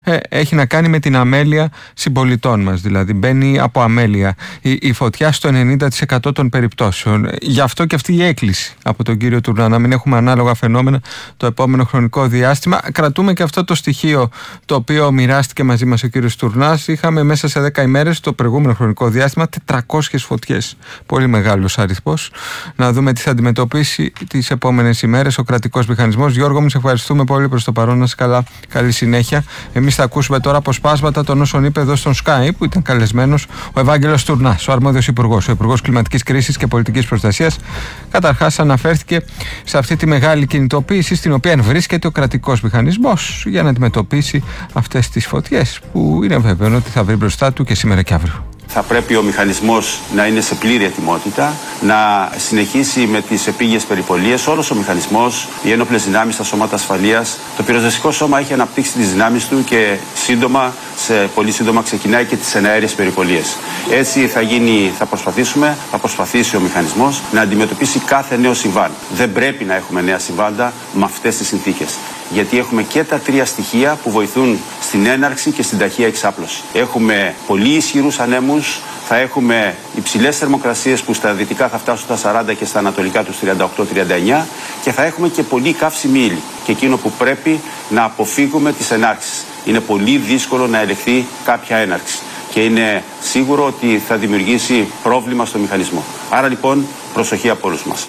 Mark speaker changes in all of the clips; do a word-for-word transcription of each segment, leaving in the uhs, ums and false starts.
Speaker 1: Ε, έχει να κάνει με την αμέλεια συμπολιτών μας, δηλαδή μπαίνει από αμέλεια η, η φωτιά στο ενενήντα τοις εκατό των περιπτώσεων. Γι' αυτό και αυτή η έκκληση από τον κύριο Τουρνά να μην έχουμε ανάλογα φαινόμενα το επόμενο χρονικό διάστημα. Κρατούμε και αυτό το στοιχείο το οποίο μοιράστηκε μαζί μας ο κύριος Τουρνάς. Είχαμε μέσα σε δέκα ημέρες το προηγούμενο χρονικό διάστημα τετρακόσιες φωτιές. Πολύ μεγάλος αριθμός. Να δούμε τι θα αντιμετωπίσει τις επόμενες ημέρες ο κρατικός μηχανισμός. Γιώργο μου, σε ευχαριστούμε πολύ προς το παρόν. Να είσαι καλά, καλή συνέχεια. Εμείς θα ακούσουμε τώρα αποσπάσματα των όσων είπε εδώ στον Sky, που ήταν καλεσμένος ο Ευάγγελος Τουρνάς, ο αρμόδιος υπουργός, ο υπουργός κλιματικής κρίσης και πολιτικής προστασίας. Καταρχάς, αναφέρθηκε σε αυτή τη μεγάλη κινητοποίηση στην οποία βρίσκεται ο κρατικός μηχανισμός για να αντιμετωπίσει αυτές τις φωτιές, που είναι βέβαιο ότι θα βρει μπροστά του και σήμερα και αύριο.
Speaker 2: Θα πρέπει ο μηχανισμός να είναι σε πλήρη ετοιμότητα, να συνεχίσει με τις επίγειες περιπολίες. Όλος ο μηχανισμός, οι ένοπλες δυνάμεις, τα σώματα ασφαλείας, το πυροσβεστικό σώμα έχει αναπτύξει τις δυνάμεις του και σύντομα, σε πολύ σύντομα ξεκινάει και τις εναέριες περιπολίες. Έτσι θα γίνει, θα προσπαθήσουμε, θα προσπαθήσει ο μηχανισμός να αντιμετωπίσει κάθε νέο συμβάν. Δεν πρέπει να έχουμε νέα συμβάντα με αυτές τις συνθήκες. Γιατί έχουμε και τα τρία στοιχεία που βοηθούν στην έναρξη και στην ταχεία εξάπλωση. Έχουμε πολύ ισχυρούς ανέμους, θα έχουμε υψηλές θερμοκρασίες που στα δυτικά θα φτάσουν στα σαράντα και στα ανατολικά τους τριάντα οκτώ τριάντα εννιά και θα έχουμε και πολύ καύσιμη ύλη. Και εκείνο που πρέπει να αποφύγουμε τις ενάρξεις. Είναι πολύ δύσκολο να ελεγχθεί κάποια έναρξη και είναι σίγουρο ότι θα δημιουργήσει πρόβλημα στο μηχανισμό. Άρα λοιπόν προσοχή από όλους μας.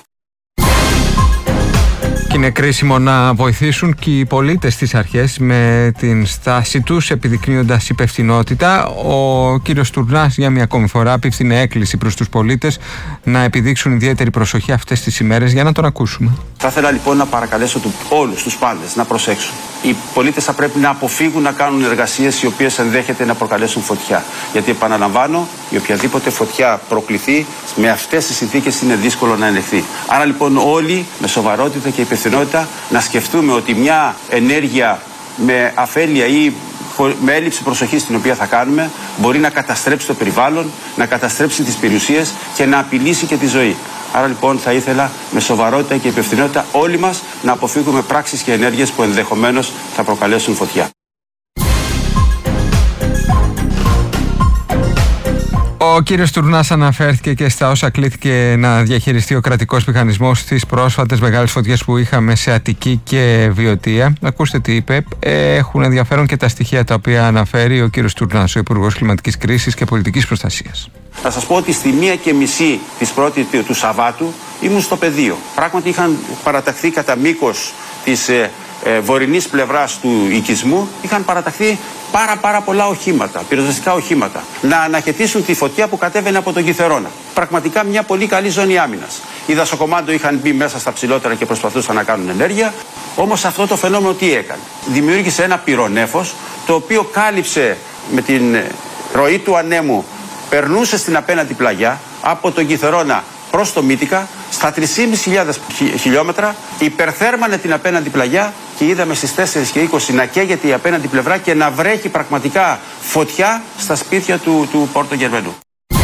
Speaker 1: Και είναι κρίσιμο να βοηθήσουν και οι πολίτες στις αρχές με την στάση τους, επιδεικνύοντας υπευθυνότητα. Ο κύριος Τουρνάς για μια ακόμη φορά απίφθινε έκκληση προς τους πολίτες να επιδείξουν ιδιαίτερη προσοχή αυτές τις ημέρες. Για να τον ακούσουμε.
Speaker 2: Θα ήθελα λοιπόν να παρακαλέσω του, όλους τους πάντες να προσέξουν. Οι πολίτες θα πρέπει να αποφύγουν να κάνουν εργασίες οι οποίες ενδέχεται να προκαλέσουν φωτιά. Γιατί επαναλαμβάνω, η οποιαδήποτε φωτιά προκληθεί με αυτές τις συνθήκες είναι δύσκολο να ελεγχθεί. Άρα λοιπόν όλοι με σοβαρότητα και υπευθυνότητα να σκεφτούμε ότι μια ενέργεια με αφέλεια ή με έλλειψη προσοχής την οποία θα κάνουμε μπορεί να καταστρέψει το περιβάλλον, να καταστρέψει τις περιουσίες και να απειλήσει και τη ζωή. Άρα λοιπόν θα ήθελα με σοβαρότητα και υπευθυνότητα όλοι μας να αποφύγουμε πράξεις και ενέργειες που ενδεχομένως θα προκαλέσουν φωτιά.
Speaker 1: Ο κύριος Τουρνάς αναφέρθηκε και στα όσα κλήθηκε να διαχειριστεί ο κρατικός μηχανισμός στις πρόσφατες μεγάλες φωτιές που είχαμε σε Αττική και Βιωτία. Ακούστε τι είπε. Έχουν ενδιαφέρον και τα στοιχεία τα οποία αναφέρει ο κύριος Τουρνάς, ο υπουργός κλιματικής κρίσης και πολιτικής προστασίας.
Speaker 2: Θα σας πω ότι στη μία και μισή της πρώτη του Σαββάτου ήμουν στο πεδίο. Πράγματι είχαν παραταχθεί κατά μήκος της ε, ε, βορεινής πλευράς του οικισμού, είχαν παραταχθεί πάρα πάρα πολλά οχήματα, πυροσβεστικά οχήματα, να αναχαιτήσουν τη φωτιά που κατέβαινε από τον Κιθερώνα. Πραγματικά μια πολύ καλή ζώνη άμυνας. Οι δασοκομάντο είχαν μπει μέσα στα ψηλότερα και προσπαθούσαν να κάνουν ενέργεια. Όμως αυτό το φαινόμενο τι έκανε? Δημιούργησε ένα πυρονέφος, το οποίο κάλυψε με την ροή του ανέμου, περνούσε στην απέναντι πλαγιά από τον Κιθερώνα προς το Μύτικα, στα τρεις χιλιάδες πεντακόσια χιλιόμετρα, υπερθέρμανε την απέναντι πλαγιά και είδαμε στις τέσσερις και είκοσι να καίγεται η απέναντι πλευρά και να βρέχει πραγματικά φωτιά στα σπίτια του, του Πόρτο Γερμανού.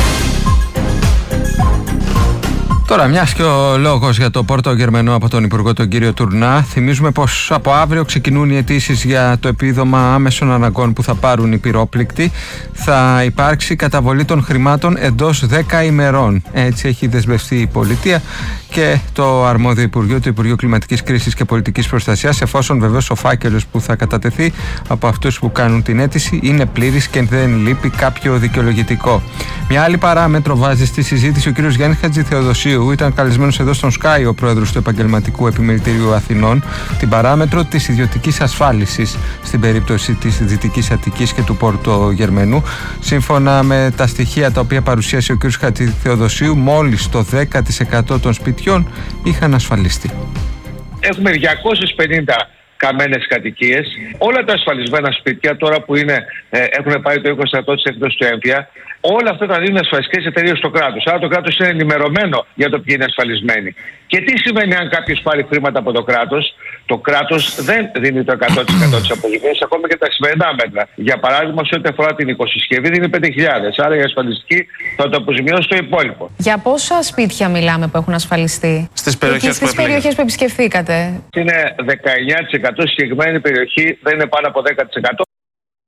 Speaker 1: Τώρα, μιας και ο λόγος για το Πόρτο Γερμανό από τον Υπουργό τον κύριο Τουρνά, θυμίζουμε πως από αύριο ξεκινούν οι αιτήσεις για το επίδομα άμεσων αναγκών που θα πάρουν οι πυρόπληκτοι. Θα υπάρξει καταβολή των χρημάτων εντός δέκα ημερών. Έτσι έχει δεσμευτεί η πολιτεία και το αρμόδιο Υπουργείο, το Υπουργείο Κλιματικής Κρίσης και Πολιτικής Προστασίας, εφόσον βεβαίως ο φάκελος που θα κατατεθεί από αυτούς που κάνουν την αίτηση είναι πλήρης και δεν λείπει κάποιο δικαιολογητικό. Μια άλλη παράμετρο βάζει στη συζήτηση ο κύριος Γιάννης Χατζηθεοδοσίου. Ήταν καλεσμένος εδώ στον Sky ο πρόεδρος του Επαγγελματικού Επιμελητηρίου Αθηνών, την παράμετρο της ιδιωτικής ασφάλισης στην περίπτωση της Δυτικής Αττικής και του Πόρτο Γερμανού. Σύμφωνα με τα στοιχεία τα οποία παρουσίασε ο κ. Χατζηθεοδοσίου, μόλις το δέκα τοις εκατό των σπιτιών είχαν ασφαλιστεί.
Speaker 3: Έχουμε διακόσιες πενήντα καμένες κατοικίες. Όλα τα ασφαλισμένα σπίτια τώρα που είναι, ε, έχουν πάρει το είκοσι τοις εκατό της έκδοσης του έμφυα, όλα αυτά τα δίνουν ασφαλιστικές εταιρείες στο κράτος. Άρα το κράτος είναι ενημερωμένο για το ποιοι είναι ασφαλισμένοι. Και τι σημαίνει αν κάποιος πάρει χρήματα από το κράτος? Το κράτος δεν δίνει το εκατό τοις εκατό της αποζημίωσης, ακόμα και τα σημερινά μέτρα. Για παράδειγμα, σε ό,τι αφορά την οικοσυσκευή δίνει πέντε χιλιάδες. Άρα η ασφαλιστική θα το αποζημιώσει το υπόλοιπο.
Speaker 4: Για πόσα σπίτια μιλάμε που έχουν ασφαλιστεί?
Speaker 1: Στις περιοχές,
Speaker 4: στις
Speaker 1: που,
Speaker 4: περιοχές που επισκεφθήκατε?
Speaker 3: Είναι δεκαεννιά τοις εκατό, συγκεκριμένη περιοχή δεν είναι πάνω από δέκα τοις εκατό.